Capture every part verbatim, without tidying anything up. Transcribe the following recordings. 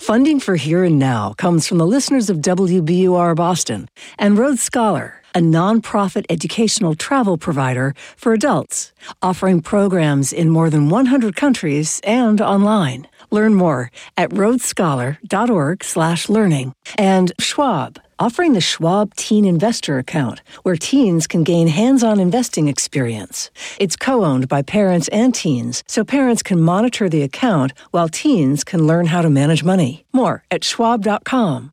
Funding for Here and Now comes from the listeners of W B U R Boston and Rhodes Scholar, a nonprofit educational travel provider for adults, offering programs in more than one hundred countries and online. Learn more at rhodesscholar.org slash learning. And Schwab, offering the Schwab Teen Investor Account, where teens can gain hands-on investing experience. It's co-owned by parents and teens, so parents can monitor the account while teens can learn how to manage money. More at schwab dot com.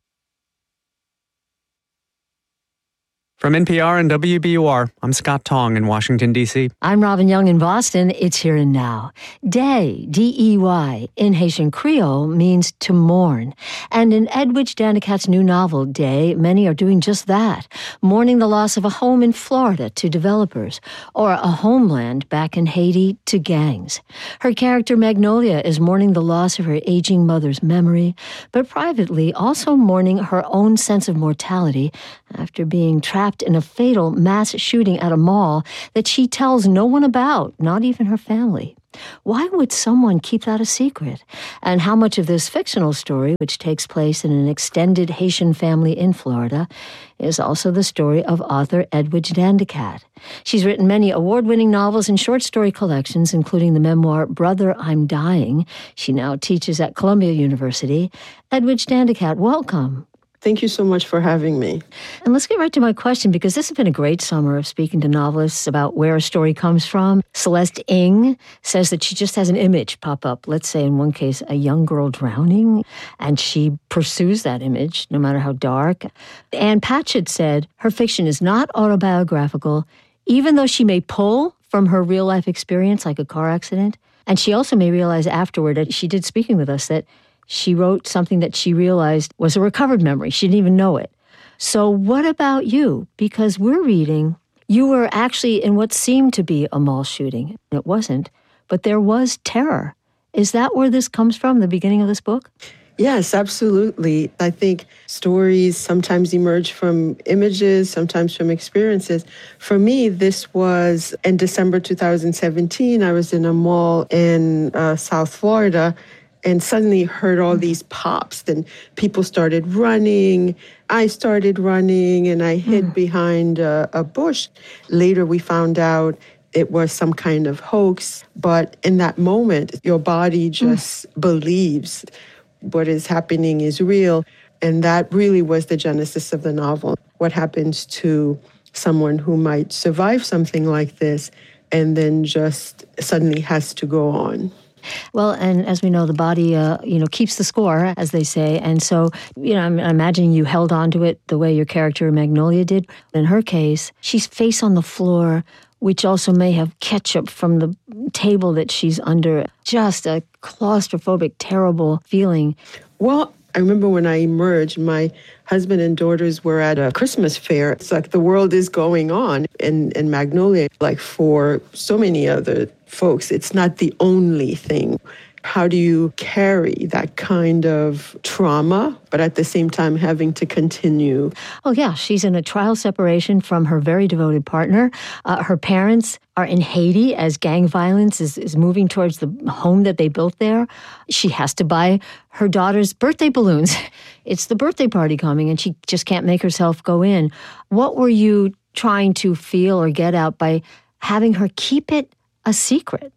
From N P R and W B U R, I'm Scott Tong in Washington, D C I'm Robin Young in Boston. It's Here and Now. Day, D E Y, in Haitian Creole means to mourn. And in Edwidge Dandicat's new novel, Day, many are doing just that, mourning the loss of a home in Florida to developers, or a homeland back in Haiti to gangs. Her character, Magnolia, is mourning the loss of her aging mother's memory, but privately also mourning her own sense of mortality after being trapped in a fatal mass shooting at a mall that she tells no one about, not even her family. Why would someone keep that a secret? And how much of this fictional story, which takes place in an extended Haitian family in Florida, is also the story of author Edwidge Dandicat? She's written many award-winning novels and short story collections, including the memoir Brother, I'm Dying. She now teaches at Columbia University. Edwidge Dandicat, welcome. Thank you so much for having me. And let's get right to my question, because this has been a great summer of speaking to novelists about where a story comes from. Celeste Ng says that she just has an image pop up, let's say in one case, a young girl drowning, and she pursues that image, no matter how dark. Anne Patchett said her fiction is not autobiographical, even though she may pull from her real-life experience, like a car accident. And she also may realize afterward, that she did speaking with us, that she wrote something that she realized was a recovered memory. She didn't even know it. So what about you? Because we're reading, you were actually in what seemed to be a mall shooting. It wasn't, but there was terror. Is that where this comes from, the beginning of this book? Yes, absolutely. I think stories sometimes emerge from images, sometimes from experiences. For me, this was in December two thousand seventeen. I was in a mall in uh, South Florida, and suddenly heard all these pops. Then people started running. I started running, and I hid mm. behind a, a bush. Later, we found out it was some kind of hoax. But in that moment, your body just mm. believes what is happening is real. And that really was the genesis of the novel. What happens to someone who might survive something like this and then just suddenly has to go on? Well, and as we know, the body, uh, you know, keeps the score, as they say. And so, you know, I'm imagining you held on to it the way your character Magnolia did. In her case, she's face on the floor, which also may have ketchup from the table that she's under. Just a claustrophobic, terrible feeling. Well, I remember when I emerged, my husband and daughters were at a Christmas fair. It's like the world is going on. And, and Magnolia, like for so many other folks, it's not the only thing. How do you carry that kind of trauma, but at the same time having to continue? Oh, yeah. She's in a trial separation from her very devoted partner. Uh, her parents are in Haiti as gang violence is, is moving towards the home that they built there. She has to buy her daughter's birthday balloons. It's the birthday party coming, and she just can't make herself go in. What were you trying to feel or get out by having her keep it a secret?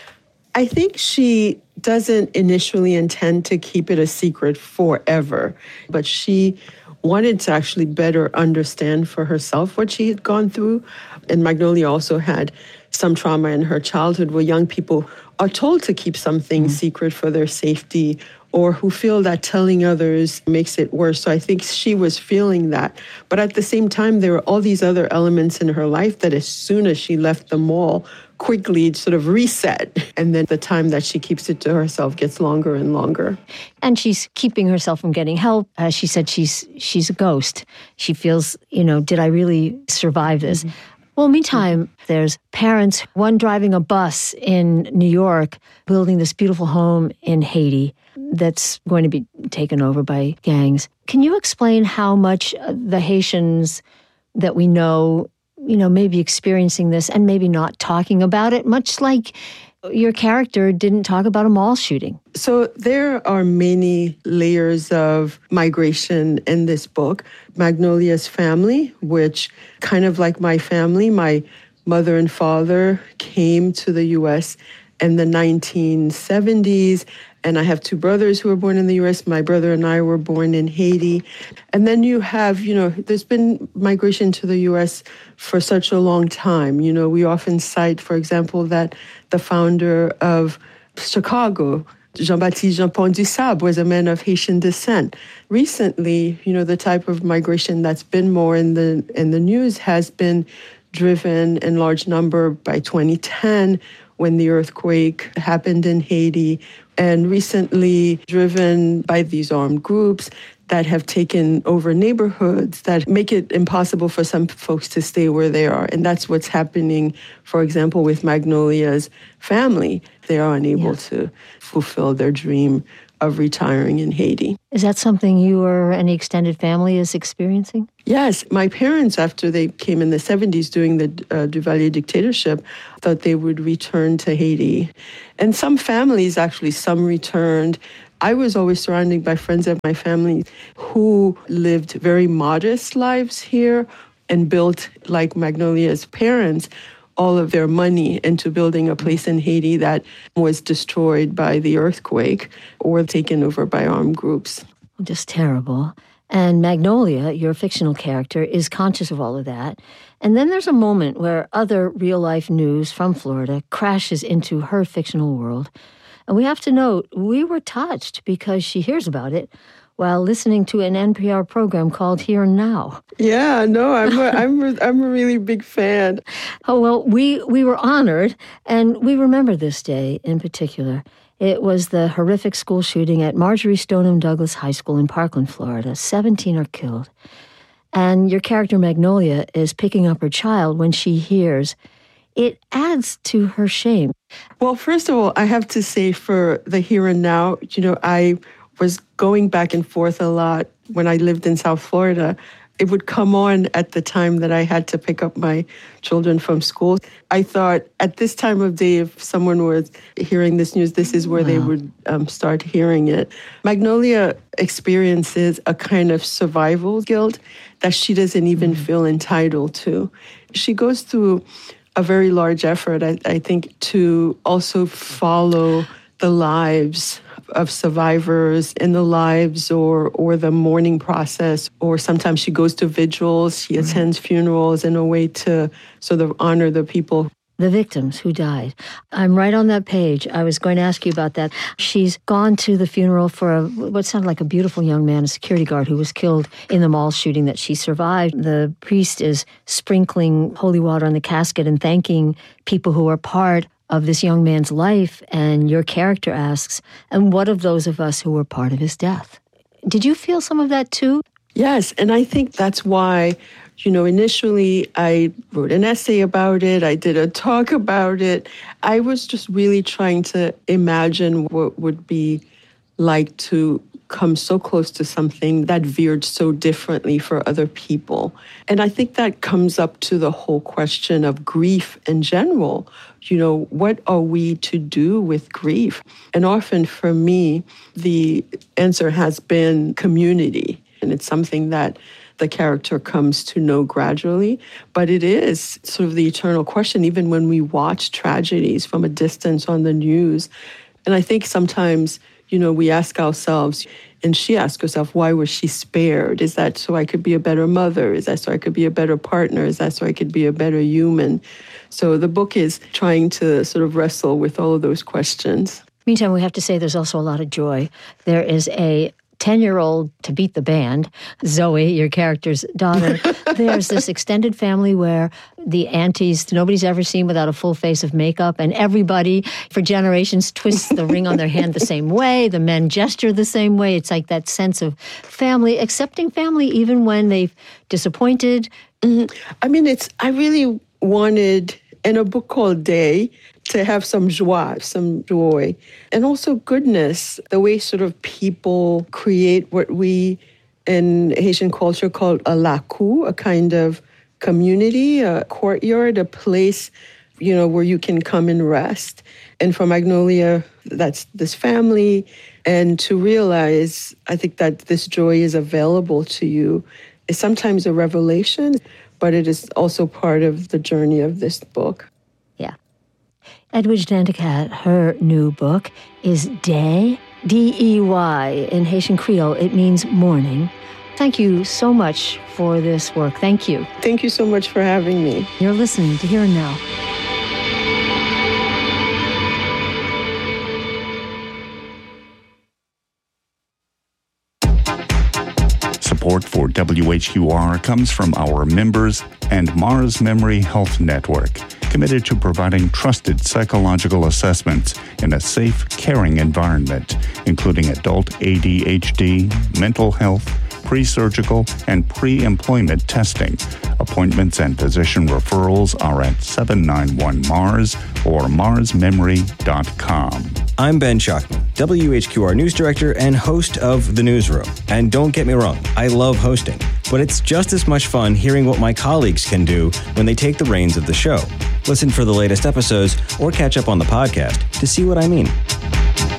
I think she doesn't initially intend to keep it a secret forever, but she wanted to actually better understand for herself what she had gone through. And Magnolia also had some trauma in her childhood where young people are told to keep something mm-hmm. secret for their safety, or who feel that telling others makes it worse. So I think she was feeling that. But at the same time, there were all these other elements in her life that as soon as she left the mall, quickly sort of reset. And then the time that she keeps it to herself gets longer and longer. And she's keeping herself from getting help. As she said, she's she's a ghost. She feels, you know, did I really survive this? Mm-hmm. Well, meantime, there's parents, one driving a bus in New York, building this beautiful home in Haiti that's going to be taken over by gangs. Can you explain how much the Haitians that we know, you know, maybe experiencing this and maybe not talking about it, much like Your character didn't talk about a mall shooting. So there are many layers of migration in this book. Magnolia's family, which kind of like my family, my mother and father came to the U S in the nineteen seventies. And I have two brothers who were born in the U S. My brother and I were born in Haiti. And then you have, you know, there's been migration to the U S for such a long time. You know, we often cite, for example, that the founder of Chicago, Jean-Baptiste Jean Paul du Sable, was a man of Haitian descent. Recently, you know, the type of migration that's been more in the in the news has been driven in large number by twenty ten, when the earthquake happened in Haiti, and recently driven by these armed groups that have taken over neighborhoods that make it impossible for some folks to stay where they are. And that's what's happening, for example, with Magnolia's family. They are unable yeah. to fulfill their dream of retiring in Haiti. Is that something you or any extended family is experiencing? Yes. My parents, after they came in the seventies during the uh, Duvalier dictatorship, thought they would return to Haiti. And some families, actually, some returned. I was always surrounded by friends of my family who lived very modest lives here and built, like Magnolia's parents, all of their money into building a place in Haiti that was destroyed by the earthquake or taken over by armed groups. Just terrible. And Magnolia, your fictional character, is conscious of all of that. And then there's a moment where other real-life news from Florida crashes into her fictional world. And we have to note, we were touched because she hears about it while listening to an N P R program called Here and Now. Yeah, no, I'm a, I'm a, I'm a really big fan. Oh, well, we, we were honored, and we remember this day in particular. It was the horrific school shooting at Marjorie Stoneham Douglas High School in Parkland, Florida. seventeen are killed. And your character, Magnolia, is picking up her child when she hears. It adds to her shame. Well, first of all, I have to say for the Here and Now, you know, I was going back and forth a lot when I lived in South Florida. It would come on at the time that I had to pick up my children from school. I thought at this time of day, if someone was hearing this news, this is where wow. they would um, start hearing it. Magnolia experiences a kind of survival guilt that she doesn't even mm. feel entitled to. She goes through a very large effort, I, I think, to also follow the lives of survivors in the lives or or the mourning process, or sometimes she goes to vigils, she mm-hmm. attends funerals in a way to sort of honor the people. The victims who died. I'm right on that page. I was going to ask you about that. She's gone to the funeral for a, what sounded like a beautiful young man, a security guard who was killed in the mall shooting that she survived. The priest is sprinkling holy water on the casket and thanking people who are part of this young man's life, and your character asks, and what of those of us who were part of his death? Did you feel some of that too? Yes, and I think that's why, you know, initially I wrote an essay about it, I did a talk about it. I was just really trying to imagine what would be like to come so close to something that veered so differently for other people. And I think that comes up to the whole question of grief in general. You know, what are we to do with grief? And often for me, the answer has been community. And it's something that the character comes to know gradually. But it is sort of the eternal question, even when we watch tragedies from a distance on the news. And I think sometimes, you know, we ask ourselves, and she asks herself, why was she spared? Is that so I could be a better mother? Is that so I could be a better partner? Is that so I could be a better human? So the book is trying to sort of wrestle with all of those questions. Meantime, we have to say there's also a lot of joy. There is a ten-year-old to beat the band, Zoe, your character's daughter. There's this extended family where the aunties, nobody's ever seen without a full face of makeup, and everybody for generations twists the ring on their hand the same way. The men gesture the same way. It's like that sense of family, accepting family even when they've disappointed. Mm-hmm. I mean, it's, I really wanted, in a book called Day, to have some joie, some joy, and also goodness, the way sort of people create what we in Haitian culture call a laku, a kind of community, a courtyard, a place you know, where you can come and rest. And for Magnolia, that's this family. And to realize, I think that this joy is available to you is sometimes a revelation, but it is also part of the journey of this book. Yeah. Edwidge Danticat, her new book is Day, D E Y. In Haitian Creole, it means morning. Thank you so much for this work. Thank you. Thank you so much for having me. You're listening to Here and Now. Support for W H Q R comes from our members and Mars Memory Health Network, committed to providing trusted psychological assessments in a safe, caring environment, including adult A D H D, mental health, pre-surgical, and pre-employment testing. Appointments and physician referrals are at seven nine one Mars or mars memory dot com. I'm Ben Schachtman, W H Q R News Director and host of The Newsroom. And don't get me wrong, I love hosting, but it's just as much fun hearing what my colleagues can do when they take the reins of the show. Listen for the latest episodes or catch up on the podcast to see what I mean.